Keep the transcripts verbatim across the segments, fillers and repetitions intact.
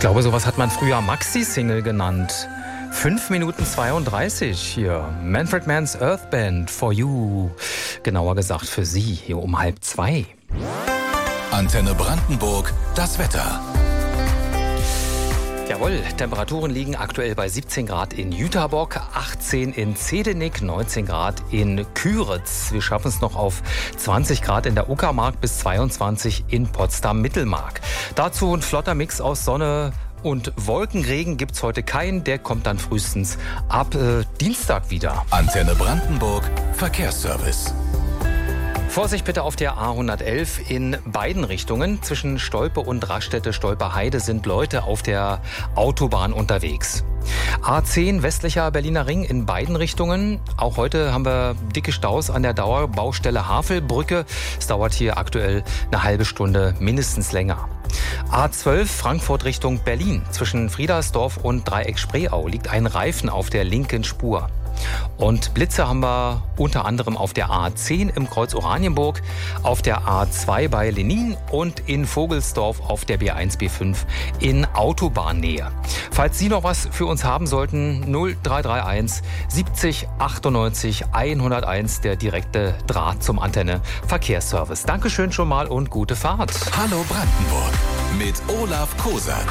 glaube, sowas hat man früher Maxi-Single genannt. fünf Minuten zweiunddreißig hier. Manfred Mann's Earth Band for You. Genauer gesagt für Sie, hier um halb zwei. Antenne Brandenburg, das Wetter. Jawohl, Temperaturen liegen aktuell bei siebzehn Grad in Jüterbock, achtzehn in Zedenik, neunzehn Grad in Küritz. Wir schaffen es noch auf zwanzig Grad in der Uckermark bis zweiundzwanzig in Potsdam-Mittelmark. Dazu ein flotter Mix aus Sonne und Wolkenregen gibt's heute keinen. Der kommt dann frühestens ab äh, Dienstag wieder. Antenne Brandenburg, Verkehrsservice. Vorsicht bitte auf der A hundertelf in beiden Richtungen. Zwischen Stolpe und Raststätte Stolperheide sind Leute auf der Autobahn unterwegs. A zehn westlicher Berliner Ring in beiden Richtungen. Auch heute haben wir dicke Staus an der Dauerbaustelle Havelbrücke. Es dauert hier aktuell eine halbe Stunde mindestens länger. A zwölf Frankfurt Richtung Berlin. Zwischen Friedersdorf und Dreieck Spreeau liegt ein Reifen auf der linken Spur. Und Blitze haben wir unter anderem auf der A zehn im Kreuz Oranienburg, auf der A zwei bei Lenin und in Vogelsdorf auf der B eins B fünf in Autobahnnähe. Falls Sie noch was für uns haben sollten, null drei drei eins siebzig achtundneunzig hunderteins, der direkte Draht zum Antenne Verkehrsservice. Dankeschön schon mal und gute Fahrt. Hallo Brandenburg mit Olaf Kosat.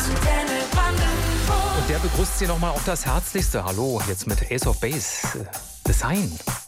Und der begrüßt Sie nochmal auf das Herzlichste. Hallo, jetzt mit Ace of Base. Design.